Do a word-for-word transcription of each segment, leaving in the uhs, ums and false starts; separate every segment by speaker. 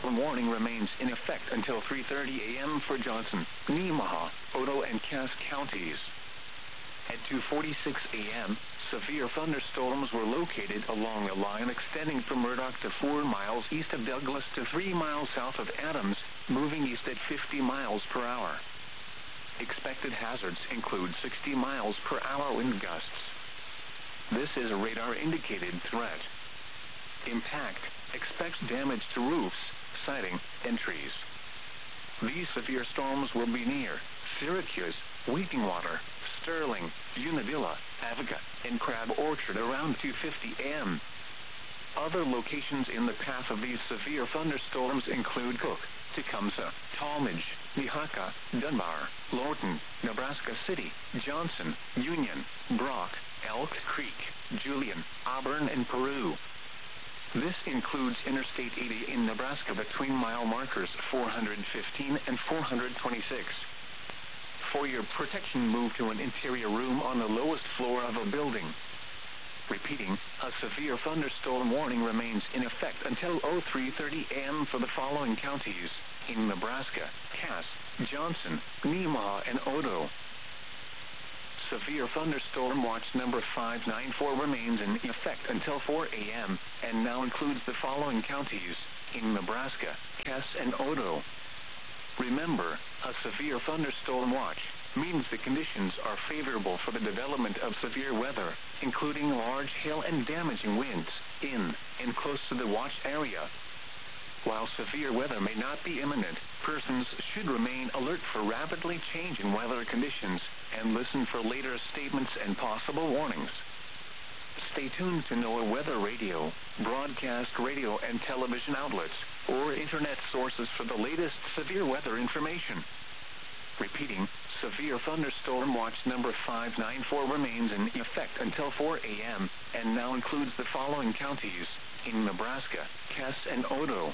Speaker 1: thunderstorm warning remains in effect until three thirty a.m. for Johnson, Nemaha, Odo, and Cass counties. At two forty-six a.m., severe thunderstorms were located along a line extending from Murdoch to four miles east of Douglas to three miles south of Adams, moving east at fifty miles per hour. Expected hazards include sixty miles per hour wind gusts. This is a radar-indicated threat. Impact expects damage to roofs, siding, and trees. These severe storms will be near Syracuse, Wheatingwater, Sterling, Unadilla, Avoca, and Crab Orchard around two fifty a.m. Other locations in the path of these severe thunderstorms include Cook, Tecumseh, Talmadge, Nehaka, Dunbar, Lorton, Nebraska City, Johnson, Union, Brock, Elk Creek, Julian, Auburn, and Peru. This includes Interstate eighty in Nebraska between mile markers four hundred fifteen and four hundred twenty-six. For your protection, move to an interior room on the lowest floor of a building. Repeating, a severe thunderstorm warning remains in effect until three thirty a.m. for the following counties in Nebraska: Cass, Johnson, Nemaha, and Odo. Severe thunderstorm watch number five nine four remains in effect until four a.m. and now includes the following counties in Nebraska: Cass and Odo. Remember, a severe thunderstorm watch means the conditions are favorable for the development of severe weather, including large hail and damaging winds, in and close to the watch area. While severe weather may not be imminent, persons should remain alert for rapidly changing weather conditions and listen for later statements and possible warnings. Stay tuned to NOAA Weather Radio, broadcast radio and television outlets, or internet sources for the latest severe weather information. Repeating, severe thunderstorm watch number five nine four remains in effect until four a.m. and now includes the following counties in Nebraska: Cass and Odo.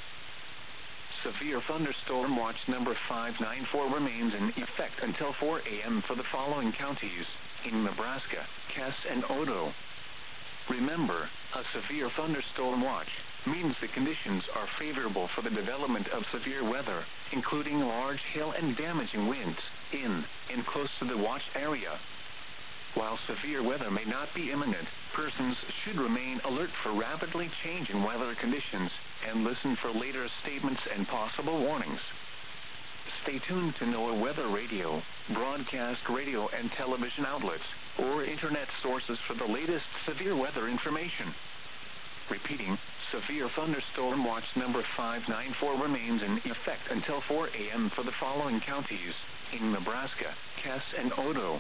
Speaker 1: Severe thunderstorm watch number five nine four remains in effect until four a.m. for the following counties in Nebraska: Cass and Odo. Remember, a severe thunderstorm watch means the conditions are favorable for the development of severe weather, including large hail and damaging winds, in and close to the watch area. While severe weather may not be imminent, persons should remain alert for rapidly changing weather conditions and listen for later statements and possible warnings. Stay tuned to NOAA Weather Radio, broadcast radio and television outlets, or internet sources for the latest severe weather information. Repeating, severe thunderstorm watch number five nine four remains in effect until four a.m. for the following counties in Nebraska: Cass and Odo.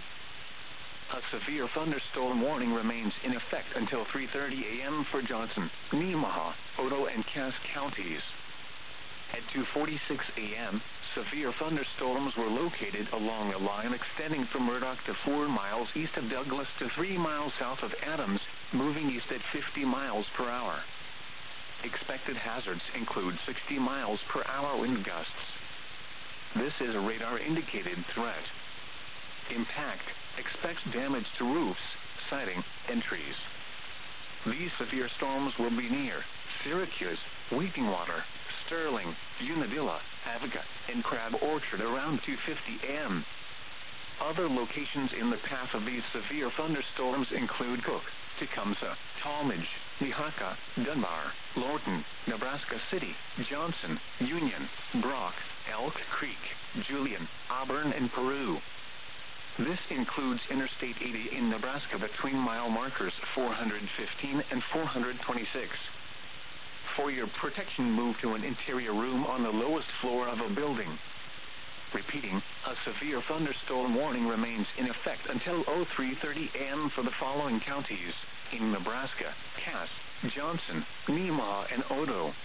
Speaker 1: A severe thunderstorm warning remains in effect until three thirty a.m. for Johnson, Nemaha, Odo, and Cass counties. At two forty-six a.m., severe thunderstorms were located along a line extending from Murdoch to four miles east of Douglas to three miles south of Adams, moving east at fifty miles per hour. Expected hazards include sixty miles per hour wind gusts. This is a radar-indicated threat. Impact expects damage to roofs, siding, and trees. These severe storms will be near Syracuse, Wheatingwater, Sterling, Unadilla, Avoca, and Crab Orchard around two fifty a.m. Other locations in the path of these severe thunderstorms include Cook, Tecumseh, Talmadge, Nehaka, Dunbar, Lorton, Nebraska City, Johnson, Union, Brock, Elk Creek, Julian, Auburn, and Peru. This includes Interstate eighty in Nebraska between mile markers four hundred fifteen and four hundred twenty-six. For your protection, move to an interior room on the lowest floor of a building. Repeating, a severe thunderstorm warning remains in effect until three thirty a.m. for the following counties in Nebraska: Cass, Johnson, Nemaha, and Odo.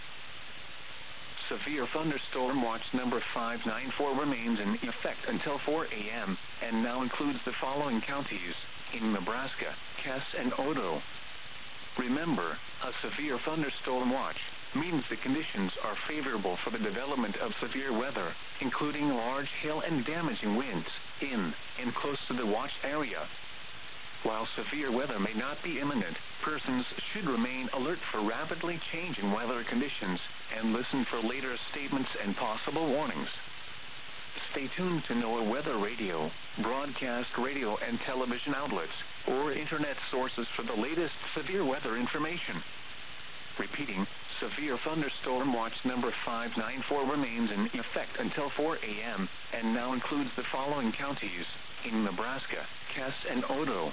Speaker 1: Severe thunderstorm watch number five nine four remains in effect until four a.m. and now includes the following counties in Nebraska: Cass and Odo. Remember, a severe thunderstorm watch means the conditions are favorable for the development of severe weather, including large hail and damaging winds, in and close to the watch area. While severe weather may not be imminent, persons should remain alert for rapidly changing weather conditions and listen for later statements and possible warnings. Stay tuned to NOAA Weather Radio, broadcast radio and television outlets, or internet sources for the latest severe weather information. Repeating, severe thunderstorm watch number five nine four remains in effect until four a.m. and now includes the following counties in Nebraska: Cass and Odo.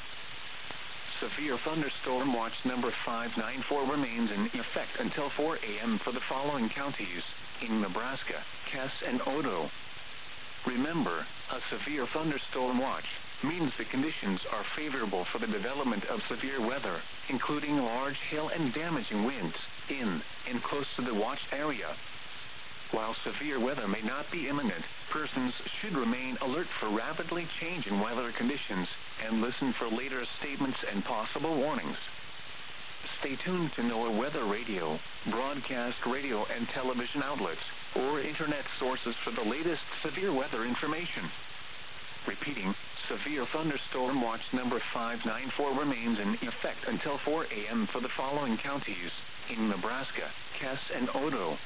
Speaker 1: Severe thunderstorm watch number five nine four remains in effect until four a.m. for the following counties in Nebraska: Cass and Odo. Remember, a severe thunderstorm watch means the conditions are favorable for the development of severe weather, including large hail and damaging winds in and close to the watch area. While severe weather may not be imminent, persons should remain alert for rapidly changing weather conditions and listen for later statements and possible warnings. Stay tuned to NOAA Weather Radio, broadcast radio and television outlets, or internet sources for the latest severe weather information. Repeating, severe thunderstorm watch number five nine four remains in effect until four a.m. for the following counties in Nebraska: Cass and Odo.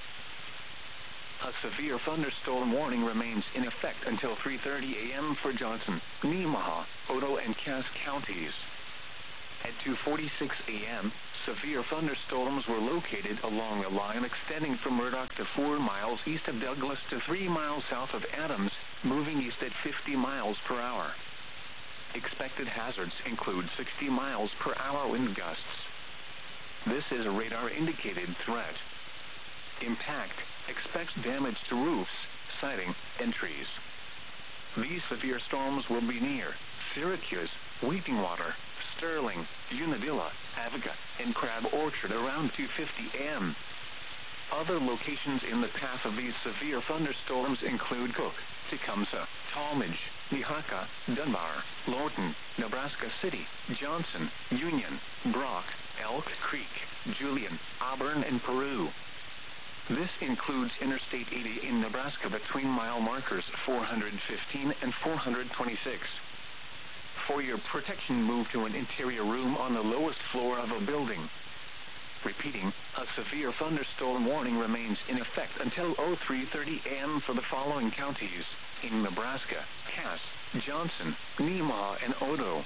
Speaker 1: A severe thunderstorm warning remains in effect until three thirty a.m. for Johnson, Nemaha, Odo, and Cass counties. At two forty-six a.m., severe thunderstorms were located along a line extending from Murdoch to four miles east of Douglas to three miles south of Adams, moving east at fifty miles per hour. Expected hazards include sixty miles per hour wind gusts. This is a radar-indicated threat. Impact: expects damage to roofs, siding, and trees. These severe storms will be near Syracuse, Wheatingwater, Sterling, Unadilla, Avoca, and Crab Orchard around two fifty a.m. Other locations in the path of these severe thunderstorms include Cook, Tecumseh, Talmadge, Nehaka, Dunbar, Lorton, Nebraska City, Johnson, Union, Brock, Elk Creek, Julian, Auburn, and Peru. This includes Interstate eighty in Nebraska between mile markers four hundred fifteen and four hundred twenty-six. For your protection, move to an interior room on the lowest floor of a building. Repeating, a severe thunderstorm warning remains in effect until three thirty a.m. for the following counties in Nebraska: Cass, Johnson, Nemaha, and Odo.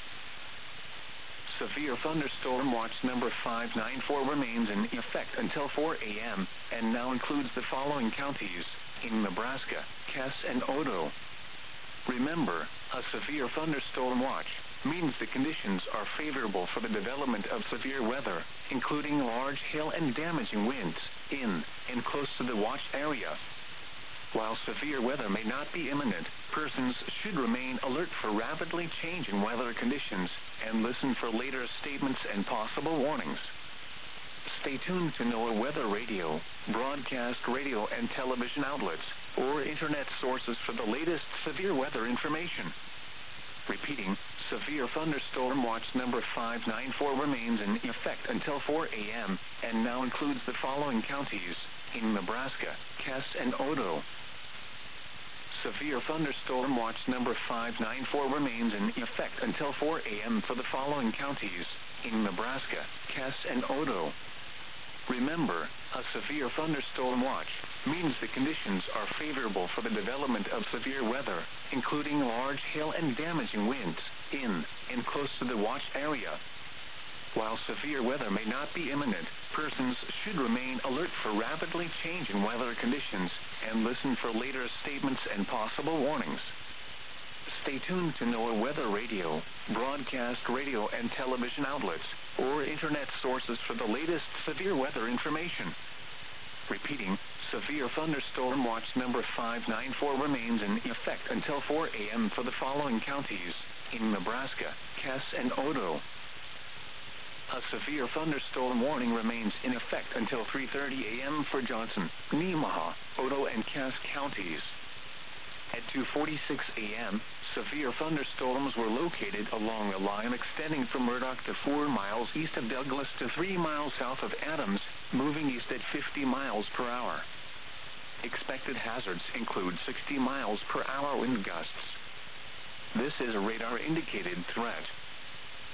Speaker 1: Severe thunderstorm watch number five nine four remains in effect until four a.m. and now includes the following counties in Nebraska: Cass and Odo. Remember, a severe thunderstorm watch means the conditions are favorable for the development of severe weather, including large hail and damaging winds in and close to the watch area. While severe weather may not be imminent, persons should remain alert for rapidly changing weather conditions and listen for later statements and possible warnings. Stay tuned to NOAA Weather Radio, broadcast radio and television outlets, or internet sources for the latest severe weather information. Repeating, severe thunderstorm watch number five nine four remains in effect until four a.m. and now includes the following counties in Nebraska: Cass and Odo. Severe thunderstorm watch number five nine four remains in effect until four a.m. for the following counties in Nebraska: Cass and Odo. Remember, a severe thunderstorm watch means the conditions are favorable for the development of severe weather, including large hail and damaging winds in and close to the watch area. While severe weather may not be imminent, persons should remain alert for rapidly changing weather conditions and listen for later statements and possible warnings. Stay tuned to NOAA Weather Radio, broadcast radio and television outlets, or internet sources for the latest severe weather information. Repeating, severe thunderstorm watch number five nine four remains in effect until four a.m. for the following counties in Nebraska: Cass and Odo. A severe thunderstorm warning remains in effect until three thirty a.m. for Johnson, Nemaha, Odo, and Cass counties. At two forty-six a.m., severe thunderstorms were located along a line extending from Murdoch to four miles east of Douglas to three miles south of Adams, moving east at fifty miles per hour. Expected hazards include sixty miles per hour wind gusts. This is a radar-indicated threat.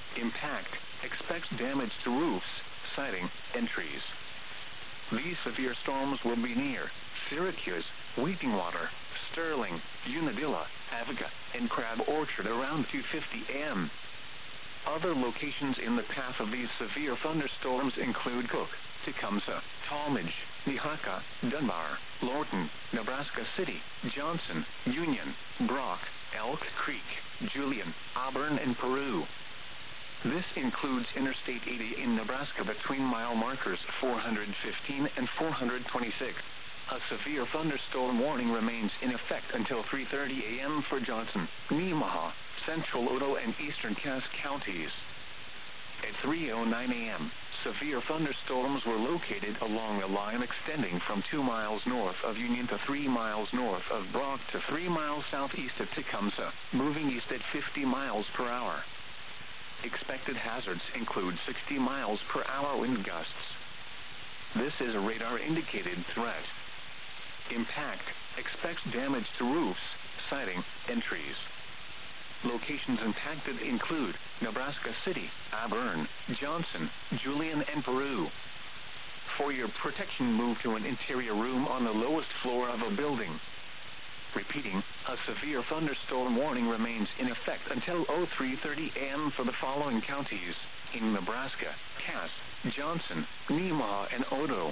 Speaker 1: Impact. Expects damage to roofs, siding, and trees. These severe storms will be near Syracuse, Weepingwater, Sterling, Unadilla, Avoca, and Crab Orchard around two fifty a m Other locations in the path of these severe thunderstorms include Cook, Tecumseh, Talmadge, Nehaka, Dunbar, Lorton, Nebraska City, Johnson, Union, Brock, Elk Creek, Julian, Auburn, and Peru. This includes Interstate eighty in Nebraska between mile markers four hundred fifteen and four hundred twenty-six. A severe thunderstorm warning remains in effect until three thirty a m for Johnson, Nemaha, Central Otoe, and Eastern Cass counties. At three oh nine a m, severe thunderstorms were located along a line extending from two miles north of Union to three miles north of Brock to three miles southeast of Tecumseh, moving east at fifty miles per hour. Expected hazards include sixty miles per hour wind gusts. This is a radar-indicated threat. Impact. Expects damage to roofs, siding, and trees. Locations impacted include Nebraska City, Auburn, Johnson, Julian, and Peru. For your protection, move to an interior room on the lowest floor of a building. Repeating, a severe thunderstorm warning remains in effect until three thirty a m for the following counties in Nebraska: Cass, Johnson, Nemaha, and Otoe.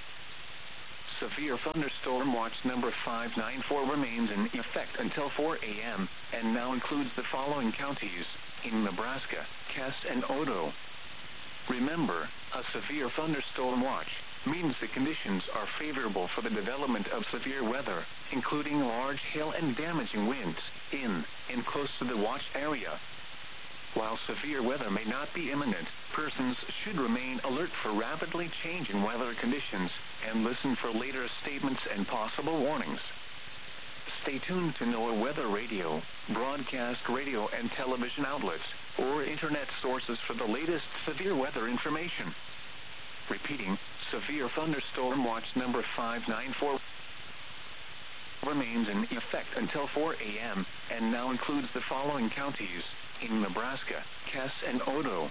Speaker 1: Severe thunderstorm watch number five nine four remains in effect until four a m and now includes the following counties in Nebraska: Cass and Otoe. Remember, a severe thunderstorm watch means the conditions are favorable for the development of severe weather, including large hail and damaging winds, in and close to the watch area. While severe weather may not be imminent, persons should remain alert for rapidly changing weather conditions and listen for later statements and possible warnings. Stay tuned to NOAA Weather Radio, broadcast radio and television outlets, or internet sources for the latest severe weather information. Repeating, severe thunderstorm watch number five nine four remains in effect until four a m and now includes the following counties in Nebraska: Cass and Otoe.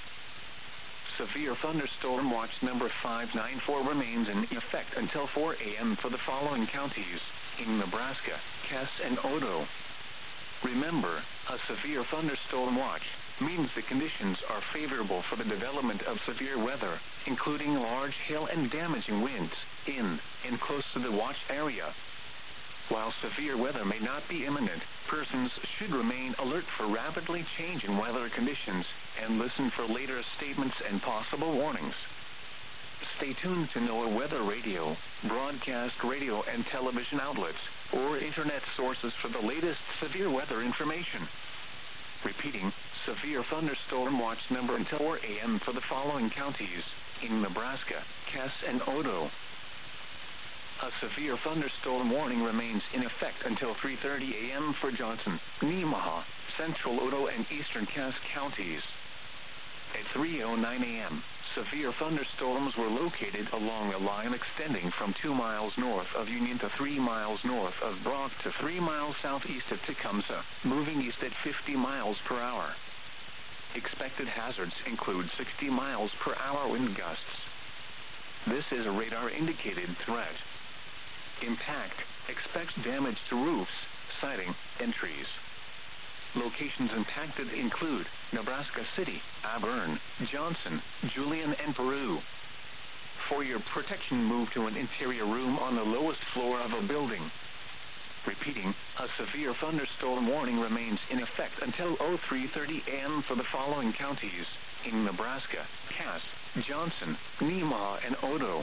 Speaker 1: Severe thunderstorm watch number five nine four remains in effect until four a m for the following counties in Nebraska: Cass and Otoe. Remember, a severe thunderstorm watch means the conditions are favorable for the development of severe weather, including large hail and damaging winds, in and close to the watch area. While severe weather may not be imminent, persons should remain alert for rapidly changing weather conditions and listen for later statements and possible warnings. Stay tuned to NOAA Weather Radio, broadcast radio and television outlets, or internet sources for the latest severe weather information. Repeating, severe thunderstorm watch number until four a m for the following counties in Nebraska: Cass and Otoe. A severe thunderstorm warning remains in effect until three thirty a m for Johnson, Nemaha, Central Otoe, and Eastern Cass counties. At three oh nine a m, severe thunderstorms were located along a line extending from two miles north of Union to three miles north of Brock to three miles southeast of Tecumseh, moving east at fifty miles per hour. Expected hazards include sixty miles per hour wind gusts. This is a radar-indicated threat. Impact. Expects damage to roofs, siding, and trees. Locations impacted include Nebraska City, Auburn, Johnson, Julian, and Peru. For your protection, move to an interior room on the lowest floor of a building. Repeating, a severe thunderstorm warning remains in effect until three thirty a m for the following counties in Nebraska: Cass, Johnson, Nemaha, and Otoe.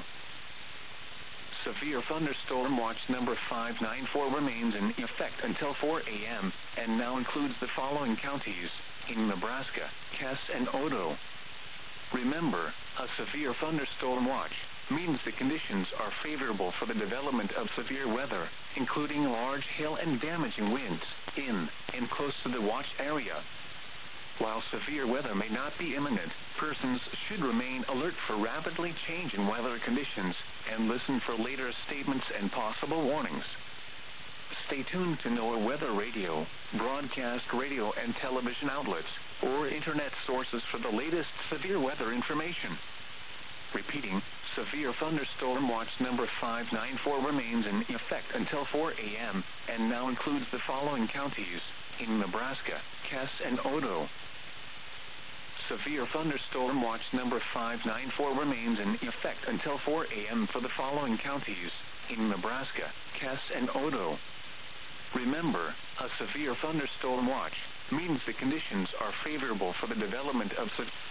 Speaker 1: Severe thunderstorm watch number five nine four remains in effect until four a m and now includes the following counties in Nebraska: Cass and Otoe. Remember, a severe thunderstorm watch means the conditions are favorable for the development of severe weather, including large hail and damaging winds, in and close to the watch area. While severe weather may not be imminent, persons should remain alert for rapidly changing weather conditions and listen for later statements and possible warnings. Stay tuned to NOAA Weather Radio, broadcast radio and television outlets, or internet sources for the latest severe weather information. Repeating, severe thunderstorm watch number five nine four remains in effect until four a.m. and now includes the following counties in Nebraska: Cass and Odo. Severe thunderstorm watch number five nine four remains in effect until four a.m. for the following counties in Nebraska: Cass and Odo. Remember, a severe thunderstorm watch means the conditions are favorable for the development of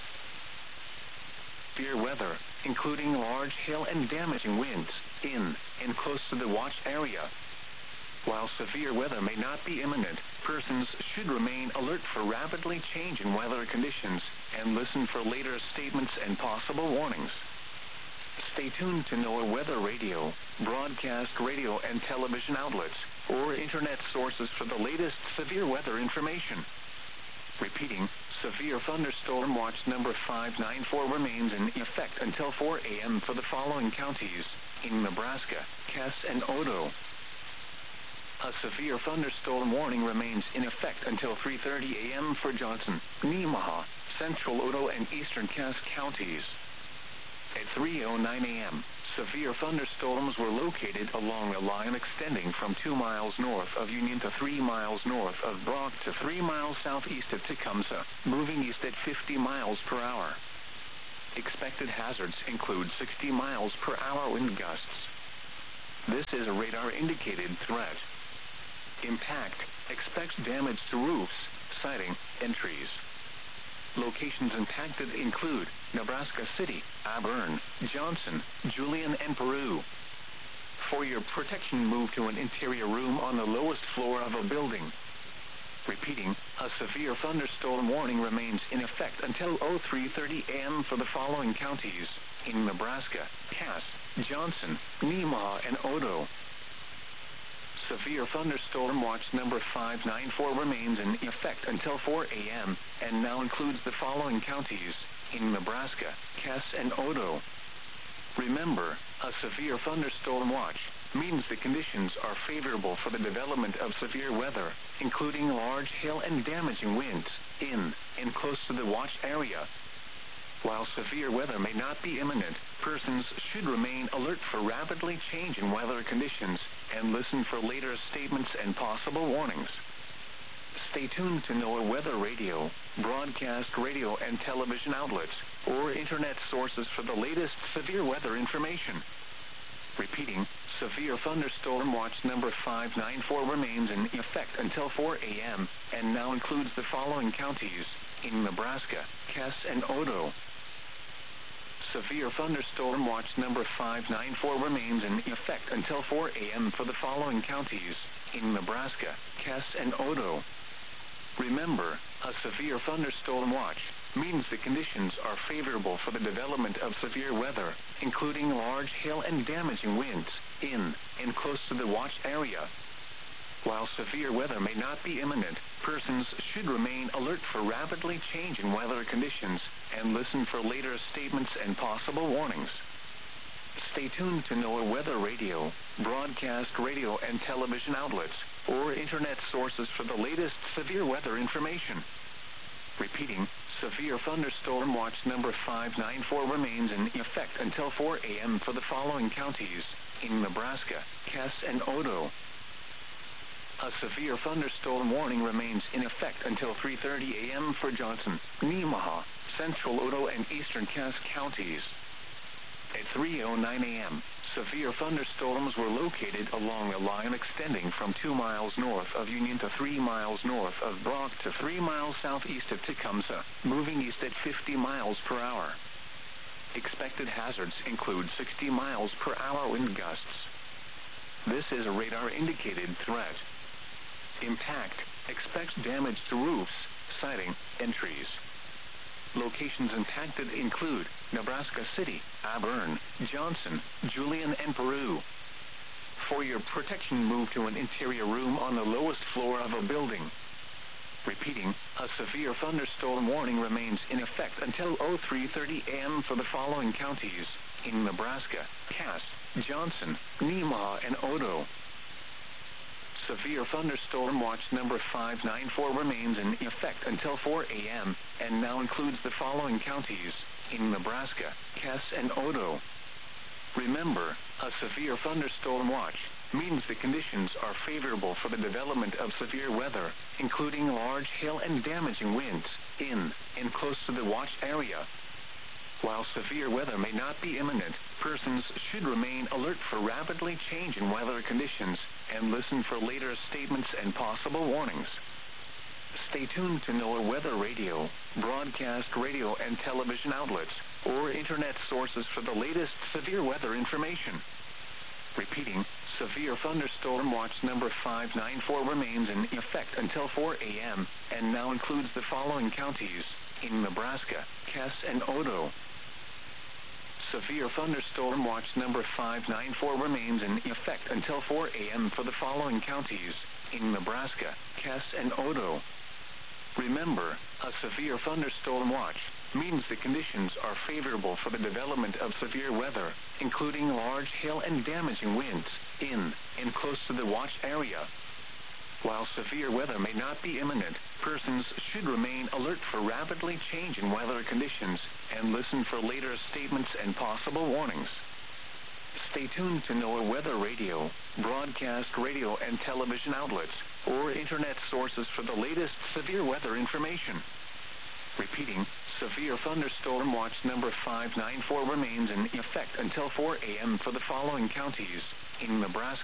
Speaker 1: severe weather, including large hail and damaging winds, in and close to the watch area. While severe weather may not be imminent, persons should remain alert for rapidly changing weather conditions and listen for later statements and possible warnings. Stay tuned to NOAA Weather Radio, broadcast radio and television outlets, or internet sources for the latest severe weather information. Repeating, severe thunderstorm watch number five nine four remains in effect until four a.m. for the following counties in Nebraska: Cass and Odo. A severe thunderstorm warning remains in effect until three thirty a.m. for Johnson, Nemaha, Central Odo, and Eastern Cass counties. At three oh nine a.m., severe thunderstorms were located along a line extending from two miles north of Union to three miles north of Brock to three miles southeast of Tecumseh, moving east at fifty miles per hour. Expected hazards include sixty miles per hour wind gusts. This is a radar-indicated threat. Impact: expects damage to roofs, siding, and trees. Locations impacted include Nebraska City, Auburn, Johnson, Julian, and Peru. For your protection, move to an interior room on the lowest floor of a building. Repeating, a severe thunderstorm warning remains in effect until three thirty a.m. for the following counties in Nebraska: Cass, Johnson, Nemaha, and Odo. Severe thunderstorm watch number five nine four remains in effect until four a.m. and now includes the following counties in Nebraska: Cass and Odo. Remember, a severe thunderstorm watch means the conditions are favorable for the development of severe weather, including large hail and damaging winds, in and close to the watch area. While severe weather may not be imminent, persons should remain alert for rapidly changing weather conditions and listen for later statements and possible warnings. Stay tuned to NOAA Weather Radio, broadcast radio and television outlets, or internet sources for the latest severe weather information. Repeating, severe thunderstorm watch number five nine four remains in effect until four a.m. and now includes the following counties in Nebraska: Cass and Odo. Severe thunderstorm watch number five nine four remains in effect until four a.m. for the following counties in Nebraska: Cass and Odo. Remember, a severe thunderstorm watch means the conditions are favorable for the development of severe weather, including large hail and damaging winds, in and close to the watch area. While severe weather may not be imminent, persons should remain alert for rapidly changing weather conditions and listen for later statements and possible warnings. Stay tuned to NOAA Weather Radio, broadcast radio and television outlets, or internet sources for the latest severe weather information. Repeating, severe thunderstorm watch number five nine four remains in effect until four a.m. for the following counties in Nebraska: Cass and Odo. A severe thunderstorm warning remains in effect until three thirty a.m. for Johnson, Nemaha, Central Odo, and Eastern Cass counties. At three oh nine a.m., severe thunderstorms were located along a line extending from two miles north of Union to three miles north of Brock to three miles southeast of Tecumseh, moving east at fifty miles per hour. Expected hazards include sixty miles per hour wind gusts. This is a radar-indicated threat. Impact: expects damage to roofs, siding, and trees. Locations impacted include Nebraska City, Auburn, Johnson, Julian, and Peru. For your protection, move to an interior room on the lowest floor of a building. Repeating, a severe thunderstorm warning remains in effect until three thirty a.m. for the following counties in Nebraska: Cass, Johnson, Nemaha, and Odo. Severe thunderstorm watch number five nine four remains in effect until four a.m. and now includes the following counties in Nebraska: Cass and Odo. Remember, a severe thunderstorm watch means the conditions are favorable for the development of severe weather, including large hail and damaging winds in and close to the watch area. While severe weather may not be imminent, persons should remain alert for rapidly changing weather conditions and listen for later statements and possible warnings. Stay tuned to NOAA Weather Radio, broadcast radio and television outlets, or internet sources for the latest severe weather information. Repeating, severe thunderstorm watch number five nine four remains in effect until four a.m. and now includes the following counties in Nebraska: Cass and Odo. Severe thunderstorm watch number five nine four remains in effect until four a.m. for the following counties in Nebraska: Cass and Odo. Remember, a severe thunderstorm watch means the conditions are favorable for the development of severe weather, including large hail and damaging winds in and close to the watch area. While severe weather may not be imminent, persons should remain alert for rapidly changing weather conditions and listen for later statements and possible warnings. Stay tuned to NOAA Weather Radio, broadcast radio and television outlets, or internet sources for the latest severe weather information. Repeating, severe thunderstorm watch number five nine four remains in effect until four a.m. for the following counties in Nebraska.